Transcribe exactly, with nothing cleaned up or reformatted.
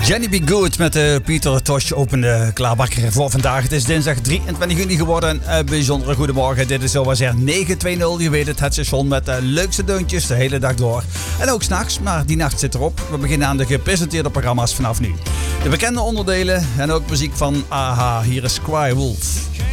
Jenny Be Good met uh, Pieter Tosh opende klaarbakker voor vandaag. Het is dinsdag drieëntwintig juni geworden. Een uh, bijzondere goedemorgen. Dit is zoals er negen twintig. Je weet het, het station met de uh, leukste deuntjes de hele dag door. En ook s'nachts, maar die nacht zit erop. We beginnen aan de gepresenteerde programma's vanaf nu. De bekende onderdelen en ook muziek van A H. Hier is Cry Wolf.